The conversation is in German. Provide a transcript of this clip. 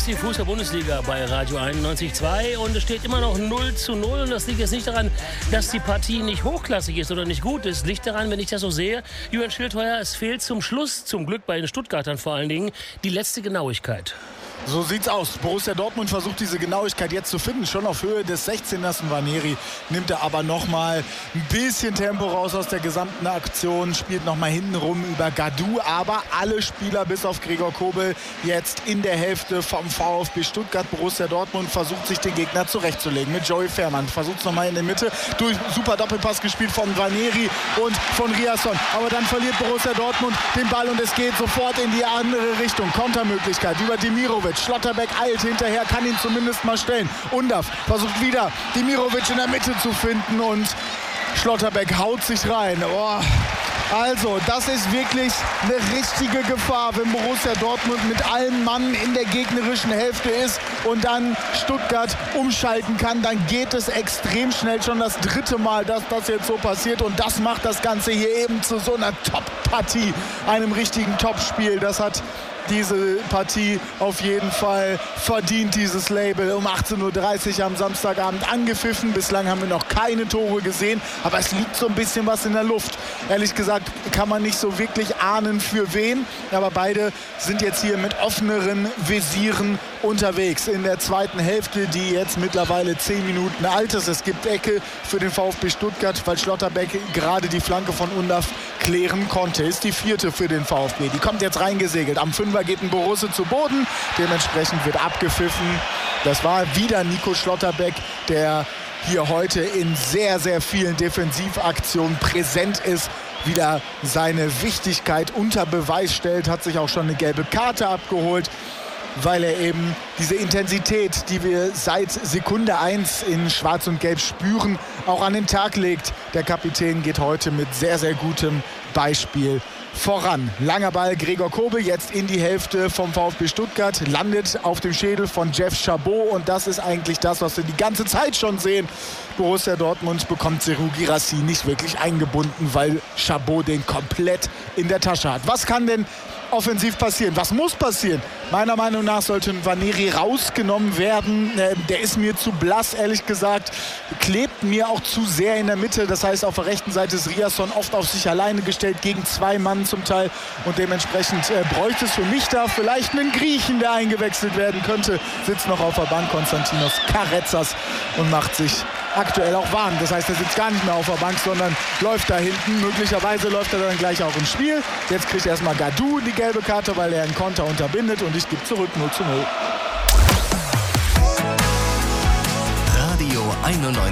ist die Fußball-Bundesliga bei Radio 91.2 und es steht immer noch 0:0 und das liegt jetzt nicht daran, dass die Partie nicht hochklassig ist oder nicht gut ist. Liegt daran, wenn ich das so sehe, Julian Schildheuer, es fehlt zum Schluss, zum Glück bei den Stuttgartern vor allen Dingen, die letzte Genauigkeit. So sieht's aus. Borussia Dortmund versucht diese Genauigkeit jetzt zu finden. Schon auf Höhe des 16ers. Vaneri nimmt er aber nochmal ein bisschen Tempo raus aus der gesamten Aktion. Spielt nochmal hinten rum über Gadou. Aber alle Spieler bis auf Gregor Kobel jetzt in der Hälfte vom VfB Stuttgart. Borussia Dortmund versucht sich den Gegner zurechtzulegen mit Joey Fährmann. Versucht es nochmal in der Mitte. Durch super Doppelpass gespielt von Vaneri und von Riasson. Aber dann verliert Borussia Dortmund den Ball und es geht sofort in die andere Richtung. Kontermöglichkeit über Demirovic. Schlotterbeck eilt hinterher, kann ihn zumindest mal stellen. Undav versucht wieder Demirovic in der Mitte zu finden und Schlotterbeck haut sich rein. Oh. Also, das ist wirklich eine richtige Gefahr, wenn Borussia Dortmund mit allen Mann in der gegnerischen Hälfte ist und dann Stuttgart umschalten kann, dann geht es extrem schnell. Schon das dritte Mal, dass das jetzt so passiert und das macht das Ganze hier eben zu so einer Top-Partie, einem richtigen Topspiel. Das hat diese Partie auf jeden Fall verdient, dieses Label. Um 18:30 Uhr am Samstagabend angepfiffen. Bislang haben wir noch keine Tore gesehen, aber es liegt so ein bisschen was in der Luft. Ehrlich gesagt kann man nicht so wirklich ahnen, für wen. Aber beide sind jetzt hier mit offeneren Visieren unterwegs in der zweiten Hälfte, die jetzt mittlerweile 10 Minuten alt ist. Es gibt Ecke für den VfB Stuttgart, weil Schlotterbeck gerade die Flanke von Undav klären konnte. Ist die vierte für den VfB. Die kommt jetzt reingesegelt. Am Fünfer geht ein Borusse zu Boden. Dementsprechend wird abgepfiffen. Das war wieder Nico Schlotterbeck, der hier heute in sehr, sehr vielen Defensivaktionen präsent ist, wieder seine Wichtigkeit unter Beweis stellt, hat sich auch schon eine gelbe Karte abgeholt, weil er eben diese Intensität, die wir seit Sekunde 1 in Schwarz und Gelb spüren, auch an den Tag legt. Der Kapitän geht heute mit sehr, sehr gutem Beispiel voran. Langer Ball, Gregor Kobel jetzt in die Hälfte vom VfB Stuttgart, landet auf dem Schädel von Jeff Chabot und das ist eigentlich das, was wir die ganze Zeit schon sehen. Borussia Dortmund bekommt Serhou Guirassy nicht wirklich eingebunden, weil Chabot den komplett in der Tasche hat. Was kann denn offensiv passieren? Was muss passieren? Meiner Meinung nach sollte Vaneri rausgenommen werden. Der ist mir zu blass, ehrlich gesagt. Klebt mir auch zu sehr in der Mitte. Das heißt, auf der rechten Seite ist Riasson oft auf sich alleine gestellt, gegen 2 Mann zum Teil. Und dementsprechend bräuchte es für mich da vielleicht einen Griechen, der eingewechselt werden könnte. Sitzt noch auf der Bank Konstantinos Karetsas und macht sich aktuell auch warm. Das heißt, er sitzt gar nicht mehr auf der Bank, sondern läuft da hinten. Möglicherweise läuft er dann gleich auch ins Spiel. Jetzt kriegt erstmal Gadou die gelbe Karte, weil er einen Konter unterbindet und ich gebe zurück 0:0. Radio 91.